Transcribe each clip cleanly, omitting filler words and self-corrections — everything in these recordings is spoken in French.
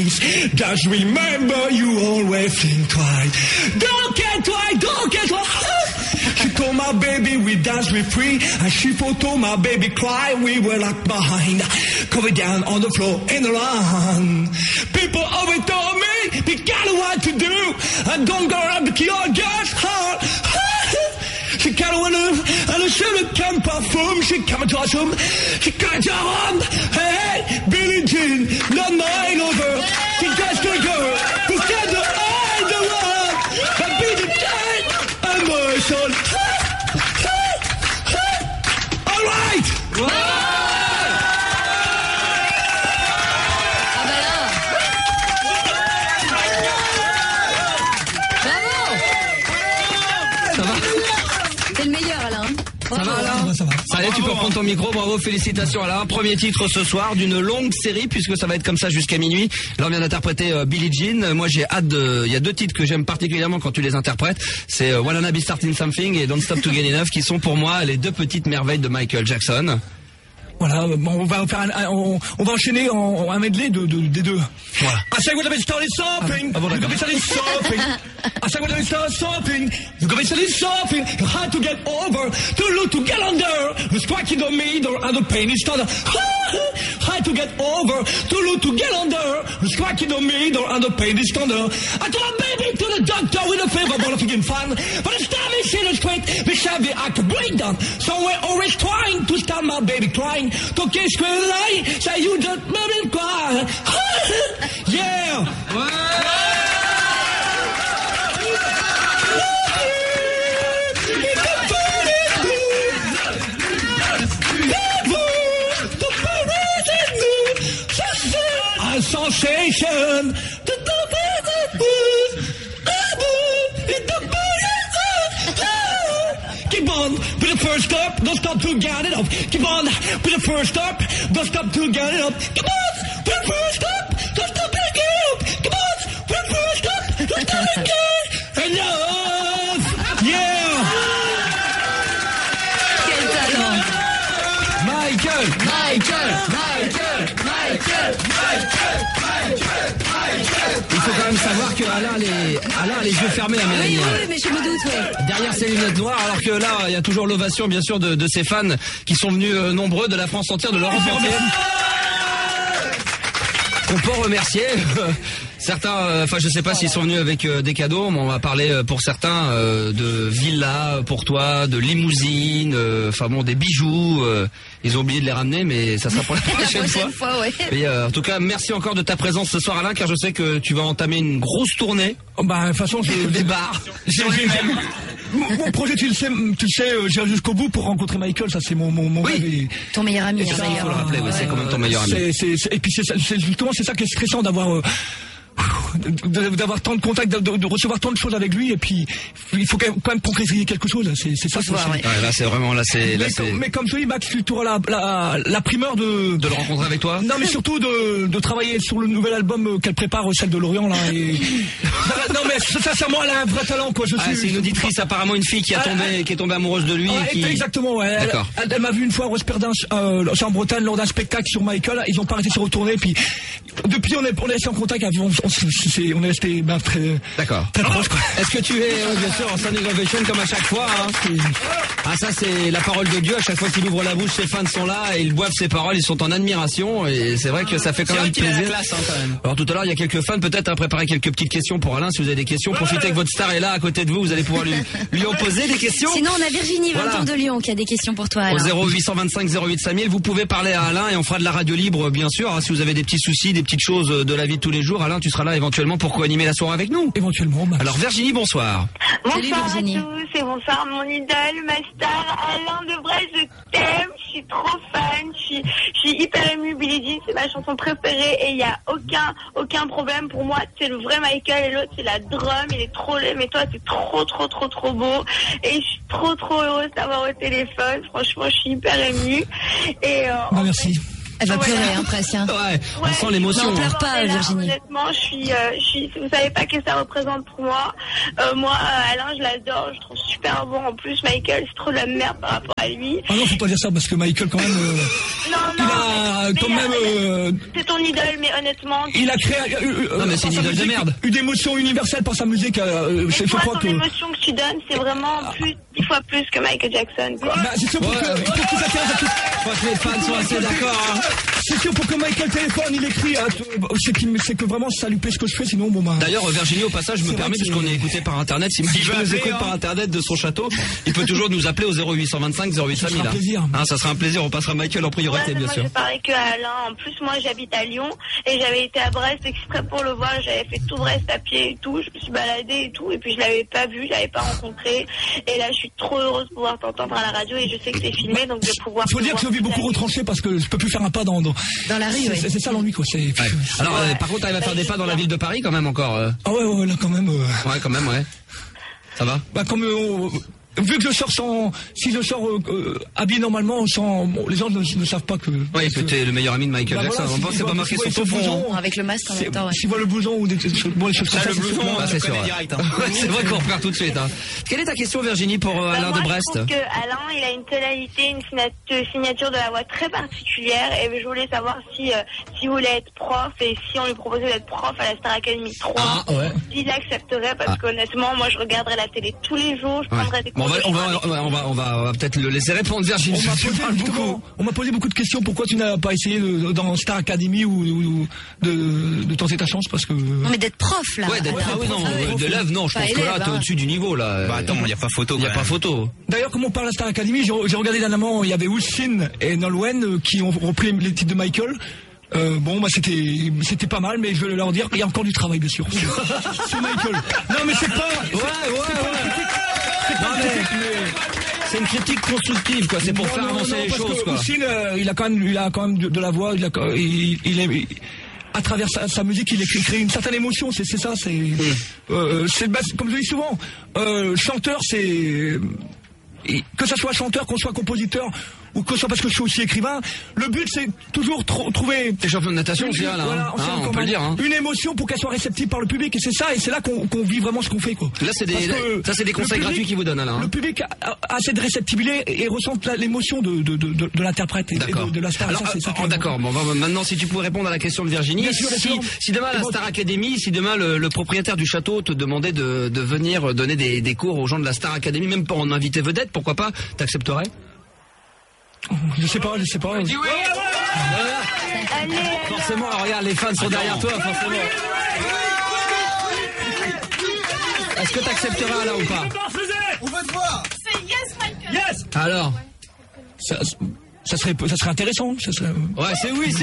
Just remember you always think twice. Don't get twice, don't get twice. She told my baby we dance we free, and she told my baby cry. We were locked behind, covered down on the floor in the run. People always told me, be careful what to do, and don't go around the your girl's heart. She can't win and she can't perform. She can't touch him. She can't run. Hey, Billie Jean, the night over. She just a girl who stands behind the world. But Billie Jean, and my son. All right. Ça va Alain ? Ça va. Allez, tu peux reprendre ton micro, bravo, félicitations Alain. Premier titre ce soir d'une longue série, puisque ça va être comme ça jusqu'à minuit. Là on vient d'interpréter Billie Jean. Moi j'ai hâte de... Il y a deux titres que j'aime particulièrement quand tu les interprètes. C'est Wanna Be Starting Something et Don't Stop to Get Enough, qui sont pour moi les deux petites merveilles de Michael Jackson. Voilà, on va faire on va enchaîner en un medley des deux. Voilà. I say we're gonna be starting something. We're gonna be starting something. I say we're gonna be starting something. We're gonna be starting something. You had to get over, to look, to get under. The strike in the middle and the pain is started. Had to get over, to look, to get under. The strike in the middle and the pain is thunder. I took my baby to the doctor with a fever, but I'm feeling fine. But it's time I see the straight, we shall be at the breakdown. Somewhere always trying to stop my baby crying. Talking square lie, say you just made me cry. Yeah. A sensation. Keep on with the first step, don't stop to get it up. Keep on with the first step, don't stop to get it up. Come on with the first step, don't stop to get it up. Come on with the first step, don't stop to get enough. Yeah. Quel talent. Il faut quand même savoir que Alain a les yeux fermés, la Mélanie. Oui, mais je me doute, ouais. Derrière ses lunettes noires, alors que là, il y a toujours l'ovation, bien sûr, de ses fans qui sont venus nombreux de la France entière, de l'Europe entière. Qu'on peut remercier. Certains, enfin je sais pas s'ils sont venus avec des cadeaux, mais on va parler pour certains de villas pour toi, de limousines, enfin bon des bijoux. Ils ont oublié de les ramener, mais ça sera pour la prochaine fois. Ouais. Et en tout cas, merci encore de ta présence ce soir, Alain, car je sais que tu vas entamer une grosse tournée. Oh, bah de toute façon, des bars. Mon projet, tu le sais, j'irai jusqu'au bout pour rencontrer Michael. Ça, c'est mon rêve. Et... Ton meilleur ami, ça, il faut le rappeler. Ouais, c'est quand même ton meilleur ami. Et puis c'est justement c'est ça qui est stressant d'avoir tant de contacts, de recevoir tant de choses avec lui, et puis il faut quand même concrétiser quelque chose. C'est ça. Ouais, là c'est vraiment mais comme je dis, Max, tu auras la primeur de le rencontrer avec toi. Non, mais surtout de travailler sur le nouvel album qu'elle prépare, celle de Lorient là. Et... non mais sincèrement, elle a un vrai talent quoi. C'est une auditrice, apparemment une fille qui est tombée amoureuse de lui. Exactement. Ouais. Elle m'a vu une fois à Rosperdin, c'est en Bretagne, lors d'un spectacle sur Michael. Ils ont pas arrêté de se retourner, puis depuis on est resté en contact. On est resté très proche quoi. Est-ce que tu es bien sûr en standing ovation comme à chaque fois hein, ça c'est la parole de Dieu. À chaque fois qu'il ouvre la bouche, ses fans sont là et ils boivent ses paroles, ils sont en admiration, et c'est vrai que ça fait quand même plaisir. Classe, hein, quand même. Alors tout à l'heure il y a quelques fans peut-être à préparer quelques petites questions pour Alain. Si vous avez des questions, profitez que votre star est là à côté de vous, vous allez pouvoir lui en poser des questions. Sinon on a Virginie, 20 ans de Lyon, qui a des questions pour toi, Alain. Au 0825 08 5000, vous pouvez parler à Alain et on fera de la radio libre bien sûr, hein, si vous avez des petits soucis, des petites choses de la vie de tous les jours. Alain, tu seras là éventuellement pour co-animer la soirée avec nous. Éventuellement. Alors Virginie, bonsoir. Salut Virginie. Bonsoir à tous et bonsoir mon idole, ma star, Alain Devray, je t'aime, je suis trop fan, je suis hyper émue. Billie Jean, c'est ma chanson préférée et il n'y a aucun problème pour moi. C'est le vrai Michael et l'autre c'est la drum, il est trop laid, mais toi t'es trop beau et je suis trop heureuse d'avoir au téléphone. Franchement, je suis hyper émue et merci. Elle va pleurer, hein, presque. Hein. Ouais, on sent l'émotion. Non, pleure pas, Virginie. Honnêtement, vous savez pas que ça représente pour moi. Moi, Alain, je l'adore, je trouve super bon. En plus, Michael, c'est trop de la merde par rapport à lui. Ah non, faut pas dire ça parce que Michael, quand même, c'est ton idole, mais honnêtement. Il a créé. Non, mais c'est une idole de merde. Une émotion universelle par sa musique. Je crois que. L'émotion que tu donnes, c'est vraiment 10 fois plus que Michael Jackson, quoi. Bah, c'est sûr pour que je crois que les fans sont assez d'accord. Hein. C'est sûr pour que Michael téléphone, il écrit. C'est que vraiment ça lui plaît ce que je fais, sinon bon bah. D'ailleurs, Virginie, au passage, je me permets, puisqu'on est écouté par internet, si Michael nous écoute par internet de son château, il peut toujours nous appeler au 0825 08 5000. Ça sera un plaisir. Hein, ça sera un plaisir. On passera Michael en priorité, bien sûr. J'ai parlé que à Alain. En plus, moi, j'habite à Lyon et j'avais été à Brest exprès pour le voir. J'avais fait tout Brest à pied et tout. Je me suis baladée et tout. Et puis, je l'avais pas vu, je l'avais pas rencontré. Et là, je suis trop heureuse de pouvoir t'entendre à la radio et je sais que c'est filmé, donc de pouvoir. Il faut dire que je vis beaucoup retranché parce que je peux plus faire un pas dans la rue. C'est ça l'ennui, quoi. Ouais. Alors, par contre, elle va faire des pas dans la ville de Paris quand même encore. Ah ouais, là quand même. Ouais, quand même, ouais. Ça va? Bah comme vu que je sors si je sors habillé normalement, les gens ne savent pas que. Oui, que t'es le meilleur ami de Michael Jackson. Voilà, c'est pas marqué sur ton front. Avec le masque en même temps. Si voit le blouson ou des choses comme ça, le blouson, c'est sûr. C'est vrai qu'on repère tout de suite. Hein. Quelle est ta question, Virginie, pour Alain de Brest? Je trouve que Alain, il a une tonalité, une signature de la voix très particulière, et je voulais savoir si vous voulez être prof et si on lui proposait d'être prof à la Star Academy 3, s'il accepterait, parce qu'honnêtement, moi, je regarderais la télé tous les jours, je prendrais des cours. On va peut-être le laisser répondre, Virginie. On m'a posé beaucoup de questions. Pourquoi tu n'as pas essayé dans Star Academy ou de tenter ta chance, parce que. Non, mais d'être prof là. Ouais, d'être prof. Non, d'élève, non. Je pense que là, t'es au-dessus du niveau là. Bah attends, il y a pas photo. Il y a pas photo. D'ailleurs, comme on parle à Star Academy, j'ai regardé dernièrement, il y avait Ulsin et Nolwenn qui ont repris les titres de Michael. Bon, bah c'était pas mal, mais je vais leur dire, il y a encore du travail, bien sûr. Sur Michael. Non, mais c'est pas. C'est une critique constructive, quoi. C'est pour faire avancer les choses, quoi. Ulsin, il a quand même de la voix. À travers sa musique, il crée une certaine émotion. C'est ça. Comme je dis souvent, chanteur, c'est. Que ça soit chanteur, qu'on soit compositeur, ou que ce soit parce que je suis aussi écrivain, le but c'est toujours trouver. T'es champion de natation aussi, là. Voilà, on peut le dire. Hein. Une émotion pour qu'elle soit réceptive par le public, et c'est ça, et c'est là qu'on vit vraiment ce qu'on fait, quoi. Là, c'est des conseils gratuits qu'ils vous donnent, Alain. Le public a assez de réceptivité et ressent l'émotion de l'interprète et de la star. Alors, d'accord. Bon, maintenant, si tu pouvais répondre à la question de Virginie, si demain la Star Academy, si demain le propriétaire du château te demandait de venir donner des cours aux gens de la Star Academy, même pour en inviter vedette, pourquoi pas, t'accepterais? Je sais pas. Dis oui. Forcément, regarde, les fans sont derrière toi, forcément. Est-ce que t'accepteras là ou pas? On va te voir. C'est yes, Michael. Yes. Alors, ça serait intéressant. Ouais, c'est oui.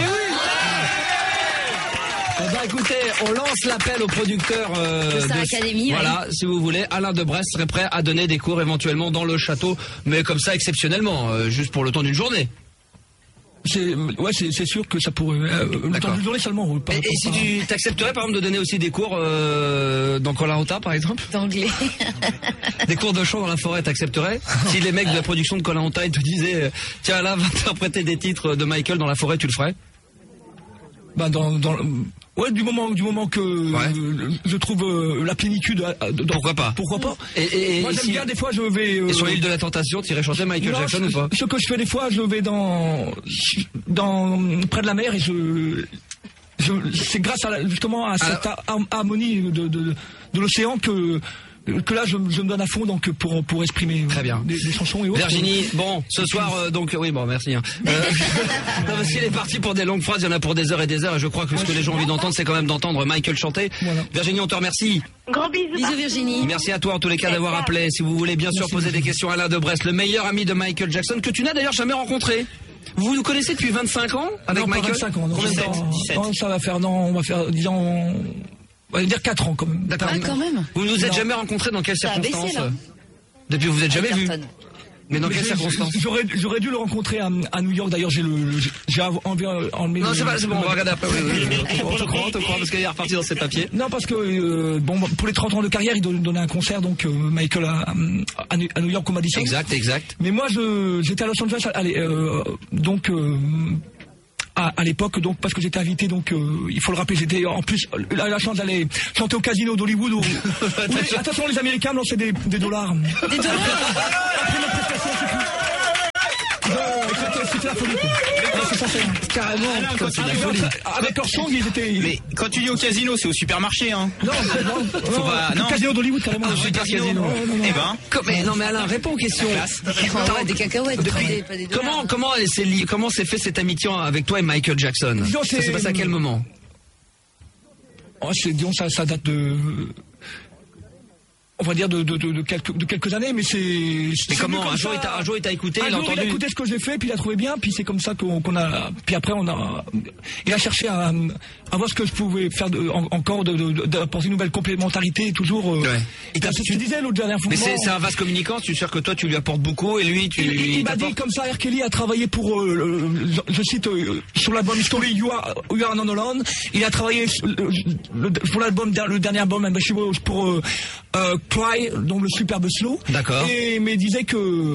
Bah écoutez, on lance l'appel au producteur de Star Academy. Voilà, si vous voulez, Alain de Brest serait prêt à donner des cours éventuellement dans le château, mais comme ça exceptionnellement, juste pour le temps d'une journée. C'est sûr que ça pourrait. Le temps d'une journée seulement. Et si tu t'accepterais par exemple de donner aussi des cours dans Koh-Lanta par exemple? D'anglais. Des cours de chant dans la forêt, t'accepterais? Si les mecs de la production de Koh-Lanta ils te disaient tiens là, va interpréter des titres de Michael dans la forêt, tu le ferais? Bah ouais, du moment que je trouve la plénitude. Pourquoi pas? Et moi j'aime bien des fois je vais. Et sur l'île de la Tentation, tu irais chanter Michael Jackson ou pas? Ce que je fais des fois, je vais dans près de la mer et c'est grâce justement à cette harmonie de l'océan que là je me donne à fond donc pour exprimer très bien des chansons et autres. Virginie, bon ce soir donc oui bon merci hein. Non, parce qu'il est parti pour des longues phrases, il y en a pour des heures et je crois que ce que les gens ont envie d'entendre c'est quand même d'entendre Michael chanter. Voilà. Virginie, on te remercie. Gros bisous. Bisous Virginie. Merci à toi en tous les cas d'avoir appelé. Si vous voulez bien sûr poser des questions à Alain de Brest, le meilleur ami de Michael Jackson que tu n'as d'ailleurs jamais rencontré. Vous nous connaissez depuis 25 ans avec Michael? 25 ans. Combien de temps? 17. Non, ça va faire on va faire disons. On va dire 4 ans quand même. D'accord. Ah, quand même. Vous ne vous êtes jamais rencontrés dans quelles circonstances? Depuis vous vous êtes jamais vus? Mais dans quelles circonstances? J'aurais dû le rencontrer à New York. D'ailleurs, j'ai envie enlever. Non, c'est bon, on va regarder après. On te croit, parce qu'il est reparti dans ses papiers. Non, parce que pour les 30 ans de carrière, il donnait un concert, donc Michael à New York au Madison. Exact. Mais moi, j'étais à Los Angeles, à l'époque, donc parce que j'étais invité, donc il faut le rappeler, j'étais en plus la chance d'aller chanter au casino d'Hollywood. Attention, les Américains lançaient des dollars. Des dollars. Après ma prestation, c'était la folie. Carrément. Avec leur song, ils étaient. Mais quand tu dis au casino, c'est au supermarché, hein. Non, non. Casino d'Hollywood, carrément. Super casino. Eh ben. Mais non, mais Alain, réponds aux questions. Des cacahuètes, pas des dollars. Comment s'est fait cette amitié avec toi et Michael Jackson? Disons, Ça s'est passé à quel moment? Disons, ça date de. On va dire de quelques années, mais c'est. Mais comment un jour il t'a écouté, il a entendu. Il a écouté ce que j'ai fait, puis il a trouvé bien, puis c'est comme ça qu'on a. Puis après il a cherché à voir ce que je pouvais faire encore d'apporter une nouvelle complémentarité toujours. Ouais. Et c'est ce que tu disais l'autre dernière fois. Mais c'est un vase communicant. Tu es sûr que toi tu lui apportes beaucoup et lui il m'a dit comme ça. R. Kelly a travaillé pour je cite sur l'album Story You Are on Holland. Il a travaillé pour l'album le dernier album pour Cry, donc le superbe slow. D'accord. Et mais disait que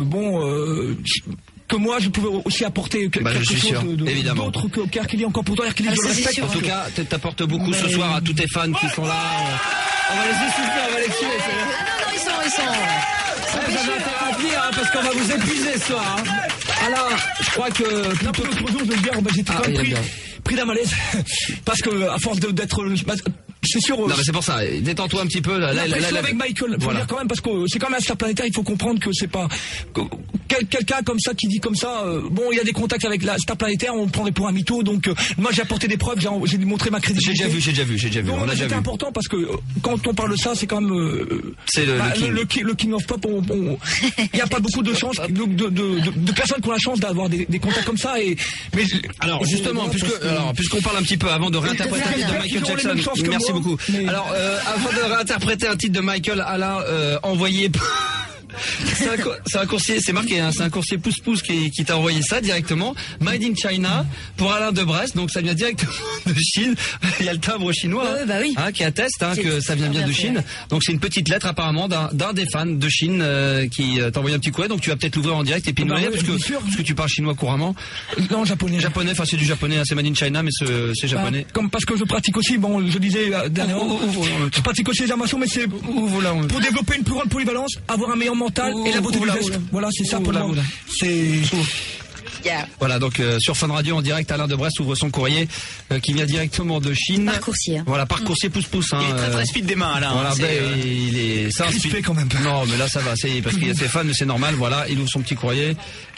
que moi je pouvais aussi apporter quelque chose d'autre que R. Kelly encore pour toi. R. Kelly, je le respecte. En tout cas, t'apportes beaucoup ce soir à tous tes fans qui sont là. On va les essouffler, on va les tuer. Non, ils sont. Vous avez intérêt à venir parce qu'on va vous épuiser ce soir. Alors, je crois que pour l'autre jour, je veux dire, j'étais quand même pris d'un malaise parce que à force d'être c'est sûr. Non mais c'est pour ça. Détends-toi un petit peu. Là, avec Michael, faut dire quand même parce que c'est quand même un star planétaire. Il faut comprendre que c'est pas quelqu'un comme ça qui dit comme ça. Il y a des contacts avec la star planétaire. On le prendrait pour un mytho. Donc moi j'ai apporté des preuves. J'ai montré ma crédibilité. J'ai déjà vu. Donc, on a déjà vu. C'est important parce que quand on parle de ça, c'est quand même. C'est le king of pop. Il n'y a pas beaucoup de chances de personnes qui ont la chance d'avoir des contacts comme ça. Mais alors justement, puisqu'on parle un petit peu avant de réinterpréter un titre de Michael Jackson. Merci beaucoup. Alors, avant de réinterpréter un titre de Michael, Alain, envoyé. C'est un coursier, c'est marqué, hein, c'est un coursier pouce-pouce qui t'a envoyé ça directement. Made in China pour Alain de Brest, donc ça vient directement de Chine. Il y a le timbre chinois oui. Qui atteste que ça vient bien de Chine. Donc c'est une petite lettre apparemment d'un des fans de Chine qui t'a envoyé un petit courrier. Donc tu vas peut-être l'ouvrir en direct et puis nous lire parce que tu parles chinois couramment. Non, japonais. Enfin c'est du japonais, hein, c'est Made in China mais c'est japonais. Comme parce que je pratique aussi, je disais dernièrement, je pratique aussi les arts martiaux, mais c'est pour développer une plus grande polyvalence, avoir un meilleur mental et la beauté du geste. Voilà, c'est ça pour moi. C'est Voilà, donc sur Fun Radio en direct, Alain de Brest ouvre son courrier qui vient directement de Chine. Par coursier. Voilà, par coursier pouce-pouce. Il est très speed des mains, Alain. Voilà, c'est un speed quand même. Non, mais là ça va, parce qu'il y a ses fans, mais c'est normal. Voilà, il ouvre son petit courrier.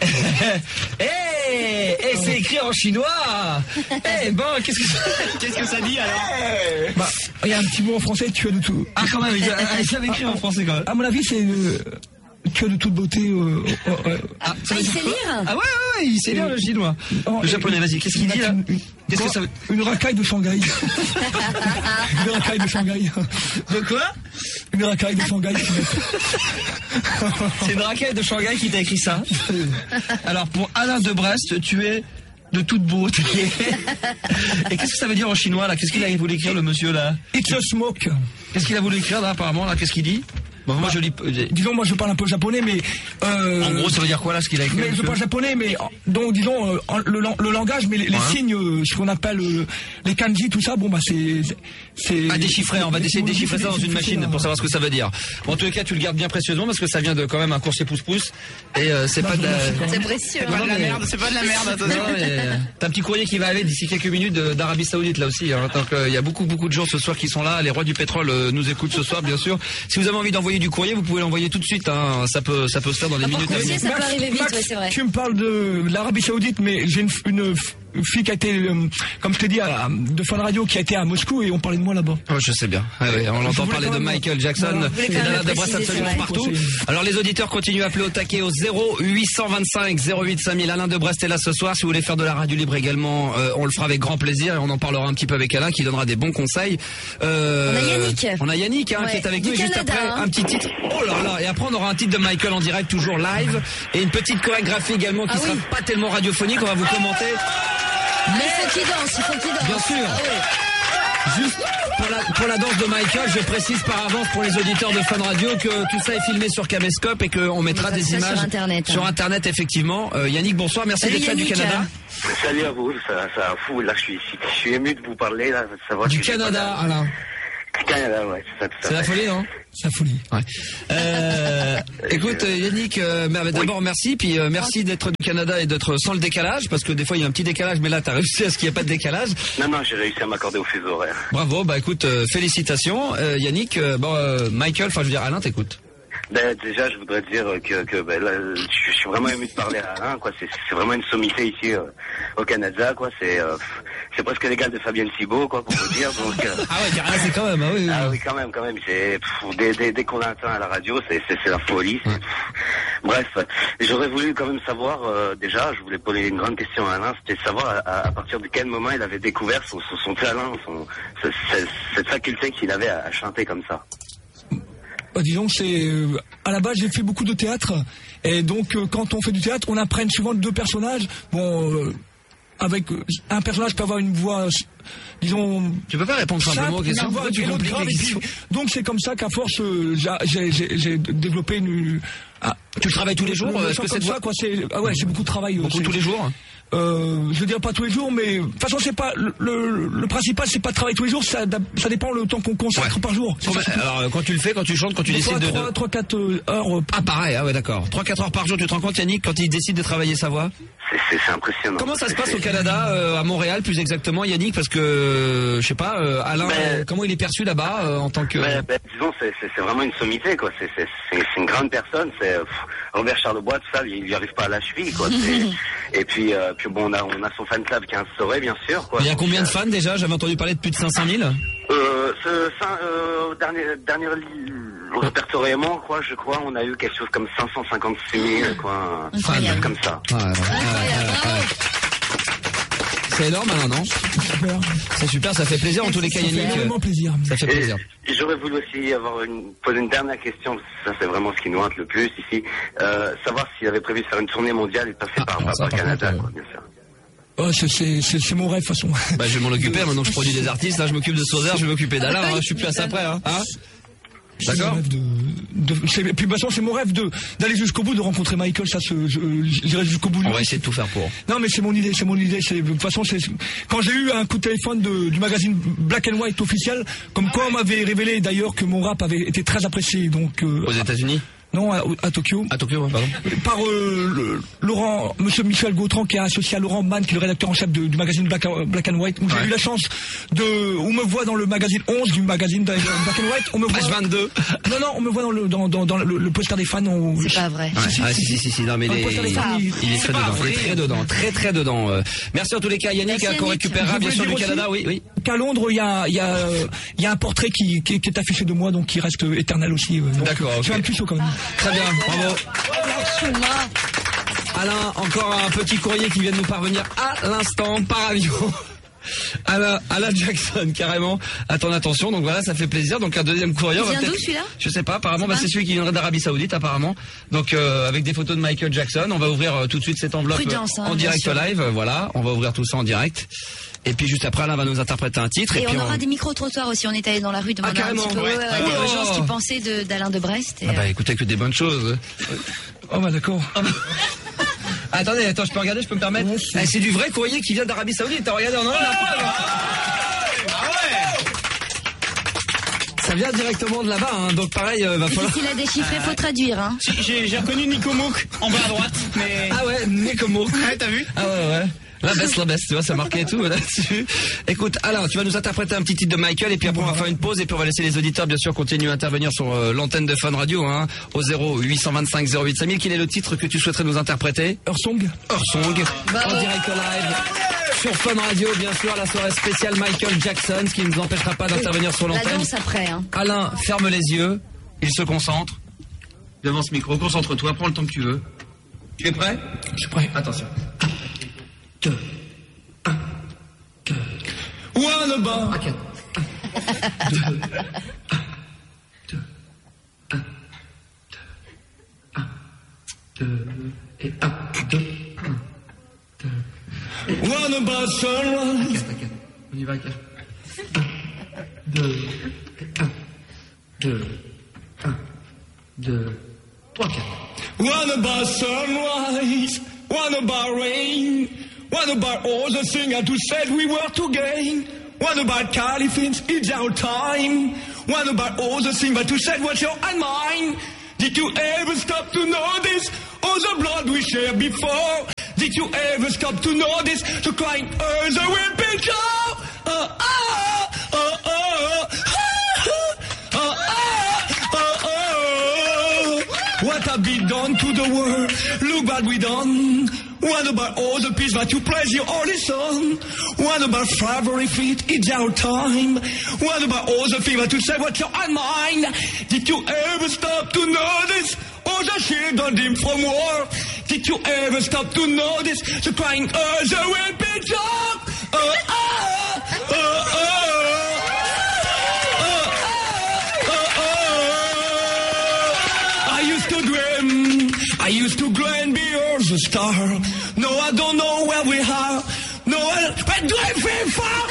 C'est écrit en chinois. Qu'est-ce que ça dit alors? Il y a un petit mot en français, tu as de tout. Ah quand même, il savait écrire en français quand même. À mon avis, c'est tu as de toute beauté. Il sait lire. Ah ouais, il sait lire le chinois. Le japonais, vas-y, qu'est-ce qu'il dit là? Qu'est-ce que ça veut? Une racaille de Shanghai. Une racaille de Shanghai. De quoi? Une racaille de Shanghai. C'est une racaille de Shanghai qui t'a écrit ça. Alors pour Alain de Brest, tu es de toute beauté. Et qu'est-ce que ça veut dire en chinois là? Qu'est-ce qu'il a voulu écrire le monsieur là? It's a smoke. Qu'est-ce qu'il a voulu écrire là apparemment là? Qu'est-ce qu'il dit? Moi je lis. Disons, moi je parle un peu japonais, mais. En gros, ça veut dire quoi là ce qu'il a écrit? Mais je parle japonais, mais donc disons le langage, mais les signes, ce qu'on appelle les kanji, tout ça, c'est. À déchiffrer, on va essayer de déchiffrer ça dans une machine pour savoir ce que ça veut dire. Bon, en tout cas, tu le gardes bien précieusement parce que ça vient de quand même un coursier pouce-pouce et c'est pas de la. C'est précieux. C'est pas de la merde, c'est pas de la merde. Attention. T'as un petit courrier qui va aller d'ici quelques minutes d'Arabie Saoudite là aussi. Hein, donc il y a beaucoup de gens ce soir qui sont là. Les rois du pétrole nous écoutent ce soir, bien sûr. Si vous avez envie d'envoyer du courrier, vous pouvez l'envoyer tout de suite. Hein. Ça peut se faire dans les minutes. Coursier, ça peut arriver vite, ouais, c'est vrai. Tu me parles de l'Arabie Saoudite, mais j'ai une fille qui a été, comme je t'ai dit, de Fun Radio, qui a été à Moscou et on parlait de moi là-bas. Oh, je sais bien. On entend parler de Michael Jackson et d'Alain de Brest absolument partout. Alors les auditeurs continuent à appeler au taquet au 0825 08 5000. Alain de Brest est là ce soir. Si vous voulez faire de la radio libre également, on le fera avec grand plaisir et on en parlera un petit peu avec Alain qui donnera des bons conseils. On a Yannick. Qui est avec nous et juste après un petit titre. Oh là là. Et après on aura un titre de Michael en direct, toujours live, et une petite chorégraphie également qui sera pas tellement radiophonique. On va vous commenter. Mais il faut qu'il danse. Bien sûr. Juste pour la danse de Michael, je précise par avance pour les auditeurs de Fun Radio que tout ça est filmé sur Caméscope et qu'on mettra des images sur Internet effectivement. Yannick, bonsoir, merci d'être là du Canada. Salut à vous, ça fout, là je suis ému de vous parler là, savoir du Canada, Alain. Canada, ouais, c'est ça. C'est la folie, non? C'est la folie. Ouais. Écoute, Yannick, d'abord merci, puis merci d'être du Canada et d'être sans le décalage, parce que des fois il y a un petit décalage, mais là t'as réussi à ce qu'il n'y ait pas de décalage. Non, j'ai réussi à m'accorder au fuseau horaire. Bravo, bah écoute, félicitations, Yannick. Michael, enfin je veux dire Alain, t'écoutes. Ben, déjà, je voudrais dire que là, je suis vraiment ému de parler à Alain, quoi. C'est vraiment une sommité ici au Canada, quoi. C'est presque l'égal de Fabienne Thibault, quoi, pour vous dire. Donc, ah ouais, carrément, c'est quand même. Ah oui. Ah oui, quand même. C'est dès qu'on l'entend à la radio, c'est la folie. Bref, j'aurais voulu quand même savoir. Déjà, je voulais poser une grande question à Alain, c'était de savoir à partir de quel moment il avait découvert son talent, cette faculté qu'il avait à chanter comme ça. Disons, à la base j'ai fait beaucoup de théâtre et donc quand on fait du théâtre on apprend souvent deux personnages. Avec un personnage peut avoir une voix, disons. Tu peux pas répondre simplement aux questions. Donc c'est comme ça qu'à force j'ai développé une. Tu travailles tous les jours? Est-ce que c'est ça quoi? C'est beaucoup de travail. Beaucoup tous les jours? Je veux dire pas tous les jours, mais de toute façon c'est pas le principal, c'est pas de travailler tous les jours, ça dépend le temps qu'on consacre par jour. Alors quand tu le fais, quand tu chantes, quand tu décides de 3-4 heures. Ah pareil, ah ouais d'accord. 3-4 heures par jour, tu te rends compte Yannick quand il décide de travailler sa voix? C'est impressionnant. Comment ça se passe au Canada, à Montréal plus exactement Yannick, parce que je sais pas, Alain, comment il est perçu là-bas en tant que. Disons c'est vraiment une sommité quoi. C'est une grande personne. C'est Robert Charlebois, tout ça, il lui arrive pas à la cheville quoi. Et puis bon, on a son fan club qui est instauré, bien sûr. Quoi. Il y a combien de fans déjà? J'avais entendu parler de plus de 500 000. Dernier répertoriement, quoi, je crois, on a eu quelque chose comme 556 000, quoi. Fans comme ça. C'est énorme, Alain, non? C'est super, ça fait plaisir en tous les cas, Yannick. Ça fait vraiment plaisir. Ça fait plaisir. J'aurais voulu aussi poser une dernière question, ça c'est vraiment ce qui nous hante le plus ici. Savoir s'il avait prévu de faire une tournée mondiale et de passer par Canada, quoi, bien sûr. Oh, c'est mon rêve de toute façon. Bah, je vais m'en occuper, maintenant que je produis des artistes, là je m'occupe de Sauzer, je vais m'occuper d'Alain, je suis plus à ça près, hein. D'accord. Puis de toute façon c'est mon rêve d'aller jusqu'au bout, de rencontrer Michael, ça j'irai jusqu'au bout. On va essayer de tout faire pour. Non mais c'est mon idée. De toute façon quand j'ai eu un coup de téléphone du magazine Black and White officiel, comme quoi on m'avait révélé d'ailleurs que mon rap avait été très apprécié donc. Aux États-Unis. Non, à Tokyo. À Tokyo, pardon. Par Laurent, monsieur Michel Gautran, qui est associé à Laurent Mann, qui est le rédacteur en chef du magazine Black and White. Où j'ai eu la chance on me voit dans le magazine 11 du magazine Black and White. On me voit. Page 22. Non, on me voit dans le poster des fans. C'est pas vrai. Si, non, mais il est très dedans. Il est très dedans. Très dedans. Merci en tous les cas, Yannick, qu'on récupérera bien sûr du Canada, oui. Qu'à Londres, il y a un portrait qui est affiché de moi, donc qui reste éternel aussi. D'accord. Je suis un puceau quand même. Très bien, bravo. Alain, encore un petit courrier qui vient de nous parvenir à l'instant par avion. Alain Jackson, carrément, à ton attention. Donc voilà, ça fait plaisir. Donc un deuxième courrier. Il vient d'où celui-là? Je sais pas, apparemment, c'est celui qui viendrait d'Arabie Saoudite, apparemment. Donc avec des photos de Michael Jackson. On va ouvrir tout de suite cette enveloppe en direct live. Voilà, on va ouvrir tout ça en direct. Et puis juste après, Alain va nous interpréter un titre. Et puis on aura des micro-trottoirs aussi. On est allé dans la rue demander un petit peu des gens ce qu'ils pensaient d'Alain de Brest. Et écoutez, que des bonnes choses. Oh bah d'accord. Attendez, je peux regarder, je peux me permettre. C'est du vrai courrier qui vient d'Arabie Saoudite. T'as regardé en Ça vient directement de là-bas, hein. Donc pareil, va falloir. S'il a déchiffré, faut traduire, hein. J'ai reconnu Nico Mouk en bas à droite, mais. Ah ouais, Nico Mouk. Ouais, t'as vu? Ah ouais. La baisse, tu vois, ça marquait et tout là-dessus. Écoute, Alain, tu vas nous interpréter un petit titre de Michael et puis après on va faire une pause et puis on va laisser les auditeurs bien sûr continuer à intervenir sur l'antenne de Fun Radio, hein, au 0825 08 5000. Quel est le titre que tu souhaiterais nous interpréter? Earthsong, en direct live. Sur Fun Radio, bien sûr, la soirée spéciale Michael Jackson, ce qui ne nous empêchera pas d'intervenir sur l'antenne. La danse après, hein. Alain, ferme les yeux, il se concentre. Devant ce micro, concentre-toi, prends le temps que tu veux. Tu es prêt? Je suis prêt. Attention. 2, 1, 2. One bar. Ok. 2, 1, 2 et 1, 2, 1, 2. One bar sunrise. T'inquiète. On y va, 2, 1, 2, 1, 2, 3, 4. One about sunrise, one about rain, one about all the things that you said we were to gain. One about Caliphants, it's our time. One about all the things that you said was your and mine. Did you ever stop to notice all the blood we shared before? Did you ever stop to notice the crying earth will picture? What have we done to the world? Look what we done. What about all the peace that you praise your only son? What about February 5th? It's our time. What about all the things that you say what you're on mine? Did you ever stop to notice all the children dim from war? Did you ever stop to notice the crying earth will picture? I used to dream beyond the star. No, I don't know where we are. No, but driving far.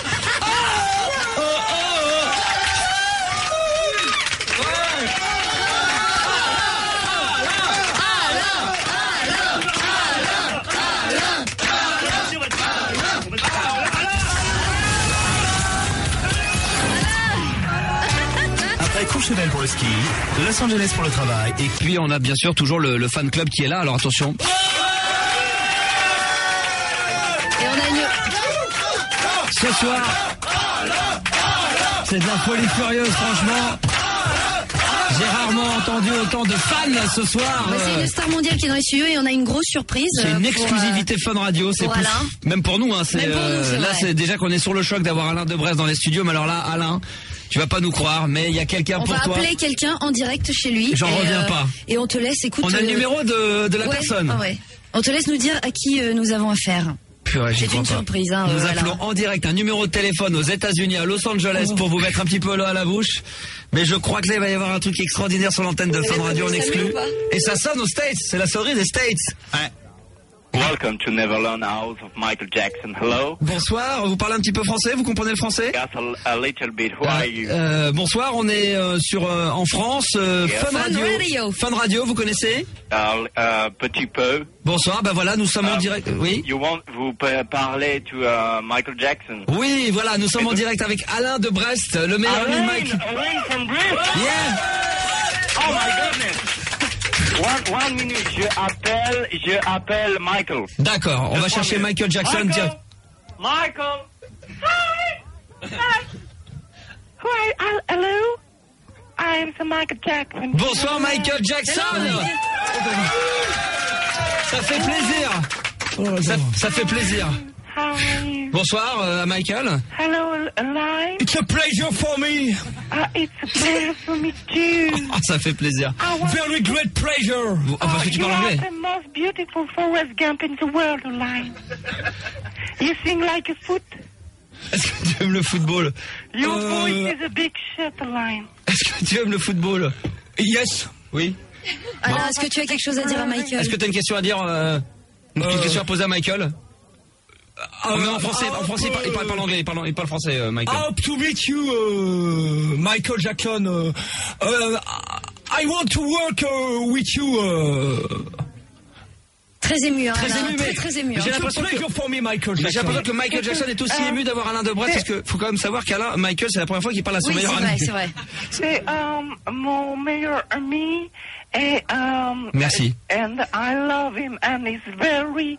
Courchevel pour le ski, Los Angeles pour le travail. Et puis on a bien sûr toujours le fan club qui est là, alors attention. Et on a une... Ce soir, c'est de la folie furieuse, franchement. J'ai rarement entendu autant de fans ce soir. Bah, c'est une star mondiale qui est dans les studios et on a une grosse surprise. C'est une exclusivité Fun Radio, c'est plus, même pour nous. Hein, c'est, là, c'est déjà qu'on est sur le choc d'avoir Alain Debresse dans les studios, mais alors là, Alain, tu vas pas nous croire, mais il y a quelqu'un pour toi. On va appeler quelqu'un en direct chez lui. J'en reviens pas. Et on te laisse, écoute. On a le numéro de la personne. Ouais. On te laisse nous dire à qui nous avons affaire. C'est une surprise. Hein, nous appelons en direct un numéro de téléphone aux États-Unis, à Los Angeles, pour vous mettre un petit peu l'eau à la bouche. Mais je crois que là, il va y avoir un truc extraordinaire sur l'antenne de Fun Radio en exclu. Et ça sonne aux States. C'est la sonnerie des States. Ouais. Welcome to Neverland House of Michael Jackson. Hello. Bonsoir, vous parlez un petit peu français, vous comprenez le français? Yes, a little bit. Who are you? Bonsoir, on est en France, Fun Radio. Fun Radio, vous connaissez? Petit peu. Bonsoir, ben voilà, nous sommes en direct. Oui. Vous parlez to Michael Jackson. Oui, voilà, nous sommes en direct avec Alain de Brest, le meilleur ami de Mike. Alain from Brest. Yeah. Oh my goodness. One minute, je appelle Michael. D'accord, on va chercher Michael Jackson. Michael. Hi. Hello. I'm Michael Jackson. Bonsoir Michael Jackson. Ça fait plaisir. Ça fait plaisir. How are you? Bonsoir Michael. Hello, Alain. It's a pleasure for me. It's a pleasure for me too. Ça fait plaisir. Very great pleasure. Parce que tu parles anglais. You are the most beautiful Forrest Gump in the world, Alain. You sing like a foot. Est-ce que tu aimes le football? Your voice is a big shit, Alain. Est-ce que tu aimes le football? Yes. Oui. Alors, est-ce que tu as quelque chose à dire à Michael? Est-ce que tu as une question à dire, une petite question à poser à Michael? Mais en français, il parle pas l'anglais, il parle français, Michael. Hope to meet you, Michael Jackson. I want to work with you. Très ému, hein, très ému, très ému. J'ai l'impression que Michael Jackson est aussi ému d'avoir Alain Debresse, parce que faut quand même savoir Michael, c'est la première fois qu'il parle à son meilleur ami. C'est vrai. C'est mon meilleur ami. Et, merci. And I love him, and he's very,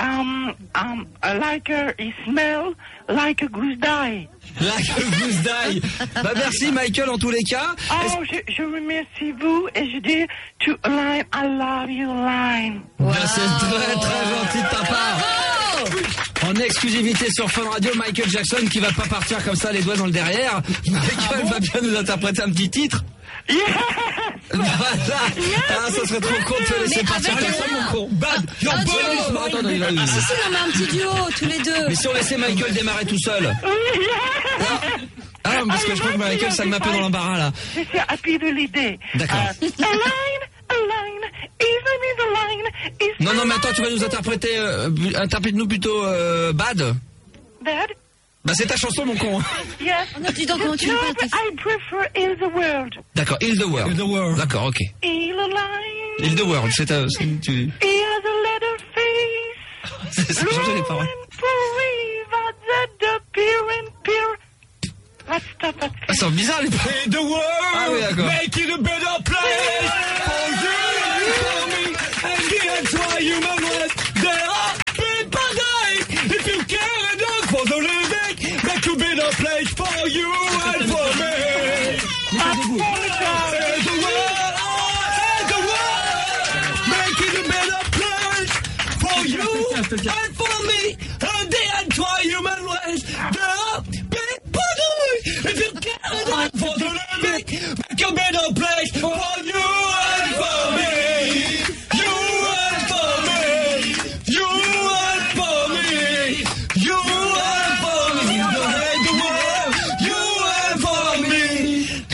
he smells like a goose die. Like a goose die. Bah merci Michael en tous les cas. Oh, je remercie vous et je dis to Alain, I love you, Alain. Wow. Bah, c'est très gentil de ta part. En exclusivité sur Fun Radio, Michael Jackson qui va pas partir comme ça les doigts dans le derrière. Michael va bien nous interpréter un petit titre. Yes. Voilà. Ça serait trop con de te laisser partir comme ça, mon con. Bad. Si, non, mais un petit duo, tous les deux. Mais si on laissait Michael démarrer tout seul. Parce que je crois que Michael, ça me un peu dans l'embarras, là. Je suis happy de l'idée. D'accord. Non, mais attends, tu vas nous interpréter, interprète-nous plutôt, Bad. Bad? Bah c'est ta chanson mon con. Yes. Non, dis donc comment tu veux pas. I prefer Heal the World. D'accord, Heal the World. Heal the World. D'accord, ok. Heal the line. Heal the World, c'est tu... Heal the little face. Ça change les paroles. Ah, c'est bizarre les paroles. Heal the world. Ah oui, d'accord. Make it a better place for you and for me. And that's why human rights. There are people dying. If you care enough for the living, make a better place for you and for me. Heal the world. Heal the world. Make it a better place for you and for me. And that's why human rights. There are people dying. If you care enough for the living,